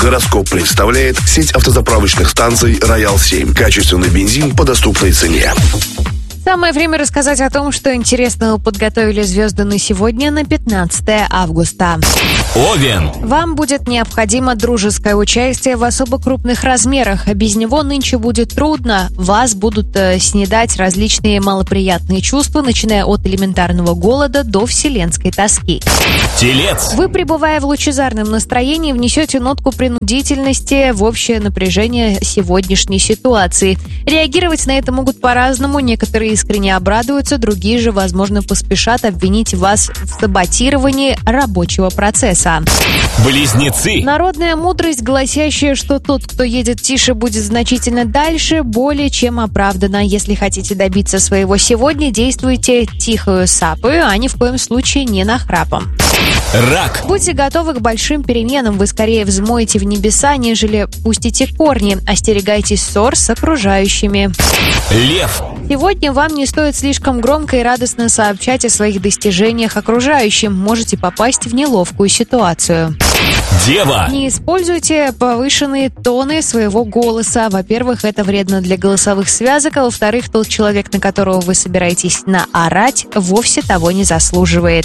Гороскоп представляет сеть автозаправочных станций «Роял-7». Качественный бензин по доступной цене. Самое время рассказать о том, что интересного подготовили звезды на сегодня, на 15 августа. Овен. Вам будет необходимо дружеское участие в особо крупных размерах. Без него нынче будет трудно. Вас будут снедать различные малоприятные чувства, начиная от элементарного голода до вселенской тоски. Телец. Вы, пребывая в лучезарном настроении, внесете нотку принудительности в общее напряжение сегодняшней ситуации. Реагировать на это могут по-разному. Некоторые искренне обрадуются, другие же, возможно, поспешат обвинить вас в саботировании рабочего процесса. Близнецы. Народная мудрость, гласящая, что тот, кто едет тише, будет значительно дальше, более чем оправдана. Если хотите добиться своего сегодня, действуйте тихою сапою, а ни в коем случае не нахрапом. Рак. Будьте готовы к большим переменам. Вы скорее взмоете в небеса, нежели пустите корни. Остерегайтесь ссор с окружающими. Лев. Сегодня вам не стоит слишком громко и радостно сообщать о своих достижениях окружающим. Можете попасть в неловкую ситуацию. Дева. Не используйте повышенные тоны своего голоса. Во-первых, это вредно для голосовых связок, а во-вторых, тот человек, на которого вы собираетесь наорать, вовсе того не заслуживает.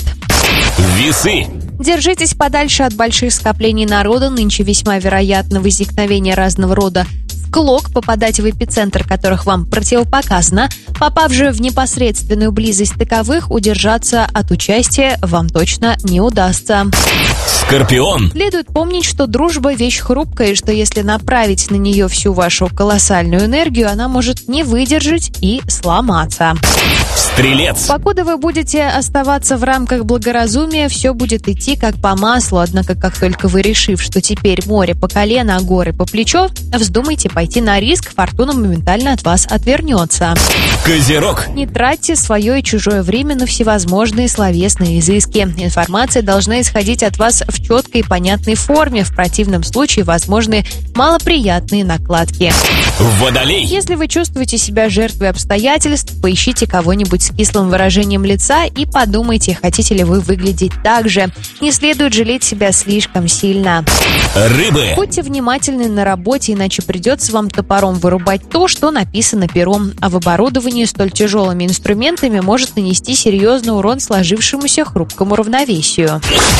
Весы. Держитесь подальше от больших скоплений народа. Нынче весьма вероятно возникновение разного рода склок, попадать в эпицентр которых вам противопоказано. Попав же в непосредственную близость таковых, удержаться от участия вам точно не удастся. Скорпион. Следует помнить, что дружба – вещь хрупкая, и что если направить на нее всю вашу колоссальную энергию, она может не выдержать и сломаться. Стрелец. Покуда вы будете оставаться в рамках благоразумия, все будет идти как по маслу. Однако, как только вы, решив, что теперь море по колено, а горы по плечо, вздумайте пойти на риск, фортуна моментально от вас отвернется. Козерог. Не тратьте свое и чужое время на всевозможные словесные изыски. Информация должна исходить от вас в четкой и понятной форме. В противном случае возможны малоприятные накладки. Водолей. Если вы чувствуете себя жертвой обстоятельств, поищите кого-нибудь с кислым выражением лица и подумайте, хотите ли вы выглядеть так же. Не следует жалеть себя слишком сильно. Рыбы. Будьте внимательны на работе, иначе придется вам топором вырубать то, что написано пером. А в оборудовании столь тяжелыми инструментами может нанести серьезный урон сложившемуся хрупкому равновесию.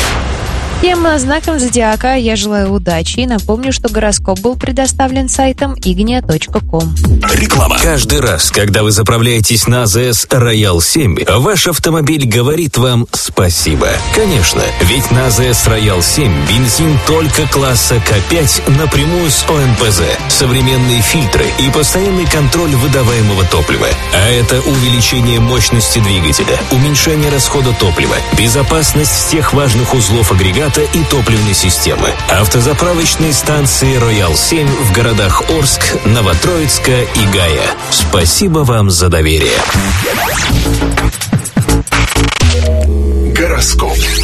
Всем знаком зодиака я желаю удачи и напомню, что гороскоп был предоставлен сайтом ignia.com. Реклама. Каждый раз, когда вы заправляетесь на АЗС «Роял-7», ваш автомобиль говорит вам спасибо. Конечно, ведь на АЗС «Роял-7» бензин только класса К5 напрямую с ОМПЗ, современные фильтры и постоянный контроль выдаваемого топлива. А это увеличение мощности двигателя, уменьшение расхода топлива, безопасность всех важных узлов агрегата и топливной системы. Автозаправочные станции «Роял-7» в городах Орск, Новотроицка и Гая. Спасибо вам за доверие. Гороскоп.